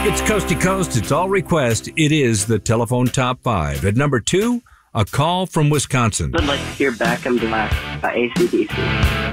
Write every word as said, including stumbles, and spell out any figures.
It's coast to coast. It's all request. It is the telephone top five. At number two, a call from Wisconsin. I'd like to hear Back in Black by A C D C.